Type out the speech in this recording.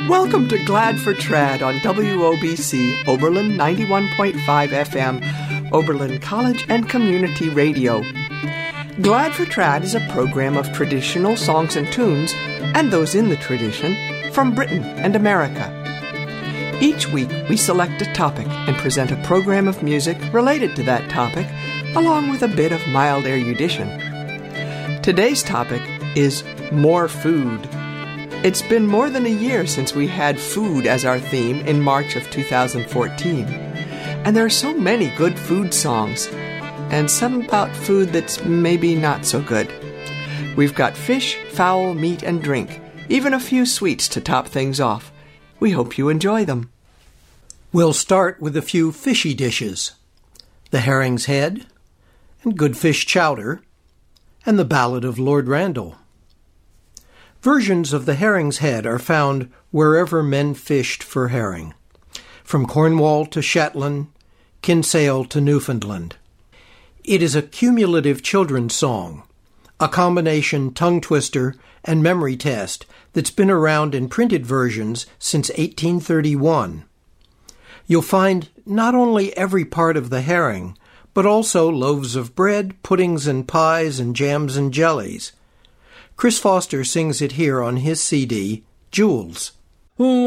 Welcome to Glad for Trad on WOBC, Oberlin 91.5 FM, Oberlin College and Community Radio. Glad for Trad is a program of traditional songs and tunes, and those in the tradition, from Britain and America. Each week we select a topic and present a program of music related to that topic, along with a bit of mild erudition. Today's topic is more food. It's been more than a year since we had food as our theme in March of 2014. And there are so many good food songs, and some about food that's maybe not so good. We've got fish, fowl, meat, and drink, even a few sweets to top things off. We hope you enjoy them. We'll start with a few fishy dishes. The herring's head, and good fish chowder, and the Ballad of Lord Randall. Versions of the herring's head are found wherever men fished for herring, from Cornwall to Shetland, Kinsale to Newfoundland. It is a cumulative children's song, a combination tongue twister and memory test that's been around in printed versions since 1831. You'll find not only every part of the herring, but also loaves of bread, puddings and pies and jams and jellies. Chris Foster sings it here on his CD, Jewels.